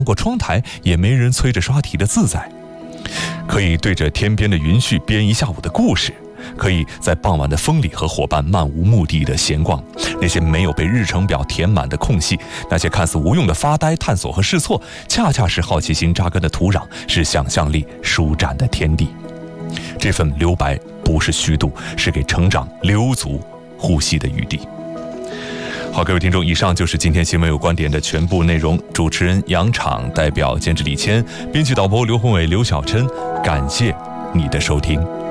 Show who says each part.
Speaker 1: 过窗台也没人催着刷题的自在，可以对着天边的云絮编一下午的故事，可以在傍晚的风里和伙伴漫无目的的闲逛。那些没有被日程表填满的空隙，那些看似无用的发呆、探索和试错，恰恰是好奇心扎根的土壤，是想象力舒展的天地。这份留白不是虚度，是给成长留足呼吸的余地。好，各位听众，以上就是今天新闻有观点的全部内容。主持人杨昶，代表监制李谦，编辑导播刘宏伟、刘小琛，感谢你的收听。